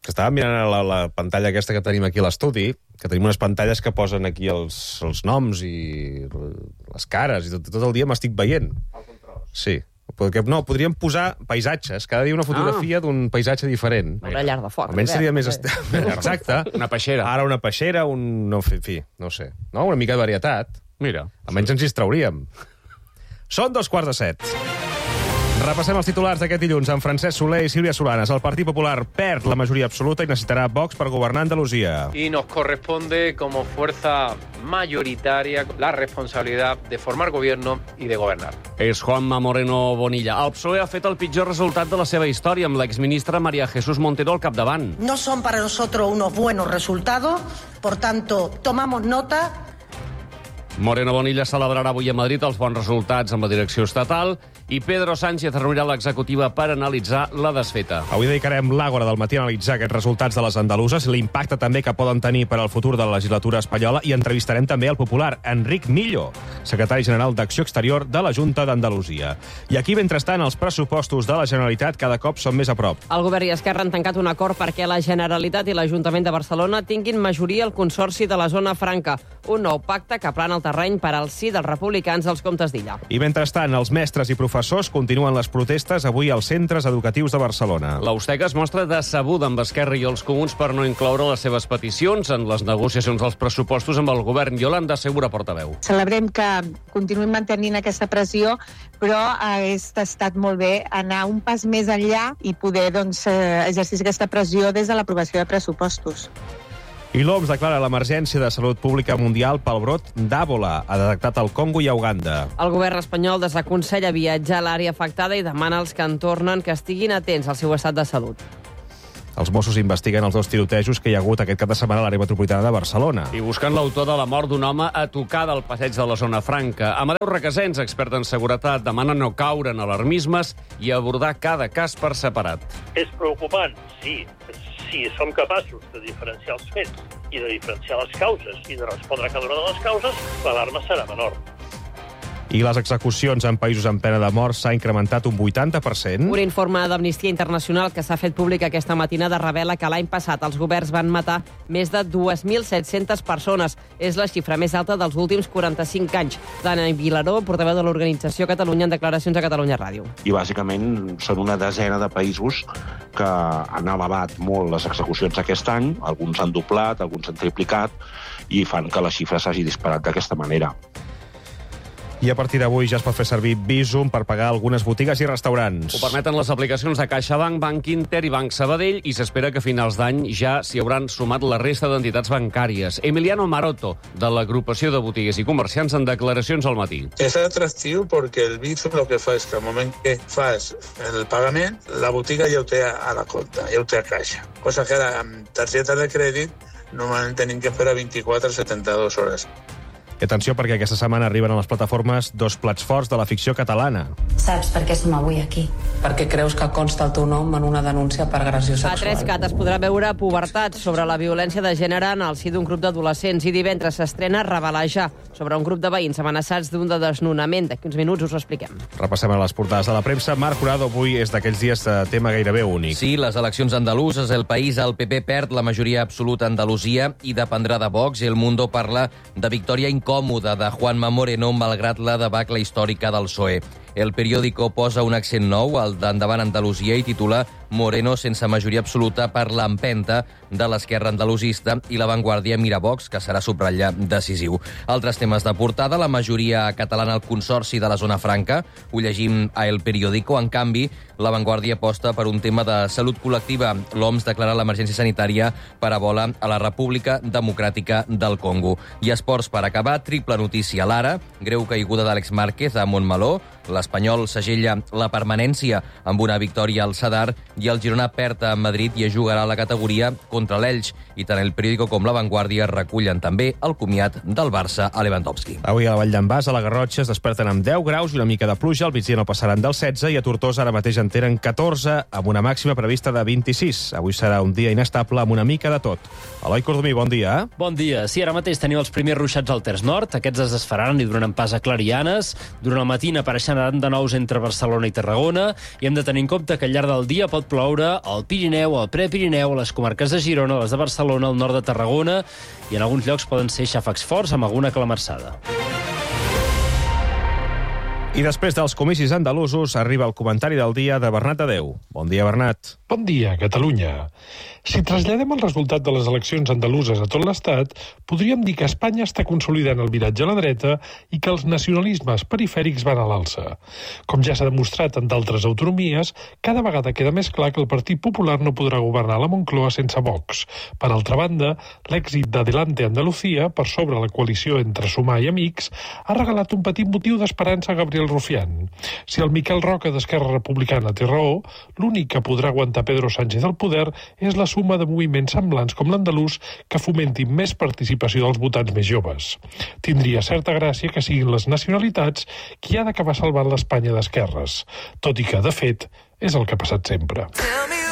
que estàvem mirant la pantalla aquesta que tenim aquí a l'estudi, que tenim unes pantalles que posen aquí els noms i les cares, i tot el dia m'estic veient. Sí. No, podríem posar paisatges, cada dia una fotografia d'un paisatge diferent. Una llar de foc. Almenys seria més... Exacte. Una peixera. Ara una peixera, no, en fi, no sé. No? Una mica de varietat. Mira. Almenys ens hi extrauríem. Són 6:45. Repassem els titulars d'aquest dilluns amb Francesc Soler i Sílvia Solanes. El Partit Popular perd la majoria absoluta i necessitarà Vox per governar Andalusia. Y nos corresponde, como fuerza mayoritaria, la responsabilidad de formar gobierno y de gobernar. És Juanma Moreno Bonilla. El PSOE ha fet el pitjor resultat de la seva història amb l'exministra María Jesús Montero al capdavant. No son para nosotros unos buenos resultados, por tanto, tomamos nota. Moreno Bonilla celebrarà avui a Madrid els bons resultats amb la direcció estatal i Pedro Sánchez reunirà l'executiva per analitzar la desfeta. Avui dedicarem l'Àgora del matí a analitzar aquests resultats de les andaluses, l'impacte també que poden tenir per al futur de la legislatura espanyola, i entrevistarem també el popular Enric Millo, secretari general d'Acció Exterior de la Junta d'Andalusia. I aquí, mentrestant, els pressupostos de la Generalitat cada cop són més a prop. El govern i Esquerra han tancat un acord perquè la Generalitat i l'Ajuntament de Barcelona tinguin majoria al Consorci de la Zona Franca, un nou pacte que plana el terreny per al sí dels republicans als Comtes d'Illa. I mentrestant, els mestres i professors continuen les protestes avui als centres educatius de Barcelona. L'Usteca es mostra decebuda amb Esquerra i els Comuns per no incloure les seves peticions en les negociacions dels pressupostos amb el govern. Yolanda Segura, portaveu. Celebrem que continuïn mantenint aquesta pressió, però hagués estat molt bé anar un pas més enllà i poder exercir aquesta pressió des de l'aprovació de pressupostos. I l'OMS declara l'emergència de salut pública mundial pel brot d'Ebola. Ha detectat al Congo i a Uganda. El govern espanyol desaconsella viatjar a l'àrea afectada i demana als que en tornen que estiguin atents al seu estat de salut. Els Mossos investiguen els 2 tirotejos que hi ha hagut aquest cap de setmana a l'àrea metropolitana de Barcelona. I buscant l'autor de la mort d'un home a tocar del passeig de la Zona Franca. Amadeu Requesens, expert en seguretat, demana no caure en alarmismes i abordar cada cas per separat. És preocupant, sí. Si som capaços de diferenciar els fets i de diferenciar les causes i de respondre a cada una de les causes, l'alarma serà menor. I les execucions en països amb pena de mort s'ha incrementat un 80%. Un informe d'Amnistia Internacional que s'ha fet públic aquesta matinada revela que l'any passat els governs van matar més de 2.700 persones. És la xifra més alta dels últims 45 anys. Dana Vilaró, portaveu de l'organització Catalunya, en declaracions a Catalunya Ràdio. I bàsicament són una desena de països que han elevat molt les execucions aquest any, alguns han doblat, alguns han triplicat, i fan que la xifra s'hagi disparat d'aquesta manera. I a partir d'avui ja es pot fer servir Bizum per pagar algunes botigues i restaurants. Ho permeten les aplicacions de CaixaBank, Banc Inter i Banc Sabadell, i s'espera que a finals d'any ja s'hi hauran sumat la resta d'entitats bancàries. Emiliano Maroto, de l'agrupació de botigues i comerciants, en declaracions al matí. És atractiu perquè el Bizum el que fa és que al moment que fas el pagament, la botiga ja ho té a la compta, ja ho té a caixa. Cosa que ara amb targeta de crèdit normalment tenim que esperar 24 a 72 hores. I atenció, perquè aquesta setmana arriben a les plataformes 2 plats forts de la ficció catalana. Saps per què som avui aquí? Perquè creus que consta el teu nom en una denúncia per agressió sexual. A 3CAT es podrà veure Pubertat, sobre la violència de gènere en el si d'un grup d'adolescents, i divendres s'estrena Revelejar, sobre un grup de veïns amenaçats d'un desnonament. D'aquí uns minuts us ho expliquem. Repassem a les portades de la premsa. Marc Jurado, avui és d'aquells dies de tema gairebé únic. Sí, les eleccions andaluses, El País, el PP perd la majoria absoluta a Andalusia i dependrà de Vox. El Mundo parla de victòria incòmoda de Juanma Moreno malgrat la debacle històrica del PSOE. El periòdico posa un accent nou al d'Endavant Andalusia i titula Moreno sense majoria absoluta per l'empenta de l'esquerra andalusista, i La Vanguardia mira Vox, que serà subratllar decisiu. Altres temes de portada: la majoria catalana al Consorci de la Zona Franca. Ho llegim a El Periódico. En canvi, La Vanguardia aposta per un tema de salut col·lectiva. L'OMS declara l'emergència sanitària per Ebola a la República Democràtica del Congo. I esports per acabar, triple notícia. L'Ara, greu caiguda d'Àlex Márquez a Montmeló. L'Espanyol segella la permanència amb una victòria al Sadar, i el Girona perd a Madrid i es jugarà la categoria contra l'Elx. I tant El Periódico com La Vanguardia recullen també el comiat del Barça a Lewandowski. Avui a la Vall d'en Bas, a la Garrotxa, es desperten amb 10 graus i una mica de pluja. Al migdia no passaran del 16, i a Tortosa ara mateix en tenen 14, amb una màxima prevista de 26. Avui serà un dia inestable amb una mica de tot. Eloi Cordomí, bon dia. Bon dia. Sí, ara mateix tenim els primers ruixats al terç nord. Aquests es desfaran i donaran pas a clarianes. Durant el matí apareixen seran de nous entre Barcelona i Tarragona i hem de tenir en compte que al llarg del dia pot ploure al Pirineu, al Prepirineu, a les comarques de Girona, a les de Barcelona, al nord de Tarragona i en alguns llocs poden ser xàfecs forts amb alguna calamarsada. I després dels comicis andalusos arriba el comentari del dia de Bernat Adeu. Bon dia, Bernat. Bon dia, Catalunya. Si traslladem el resultat de les eleccions andaluses a tot l'Estat, podríem dir que Espanya està consolidant el viratge a la dreta i que els nacionalismes perifèrics van a l'alça. Com ja s'ha demostrat en d'altres autonomies, cada vegada queda més clar que el Partit Popular no podrà governar la Moncloa sense Vox. Per altra banda, l'èxit d'Adelante Andalucía, per sobre la coalició entre Sumar i Amics, ha regalat un petit motiu d'esperança a Gabriel Rufián. Si el Miquel Roca d'Esquerra Republicana té raó, l'únic que podrà aguantar Pedro Sánchez al poder és la suma de moviments semblants com l'andalús que fomentin més participació dels votants més joves. Tindria certa gràcia que siguin les nacionalitats qui ha d'acabar salvant l'Espanya d'esquerres, tot i que, de fet, és el que ha passat sempre.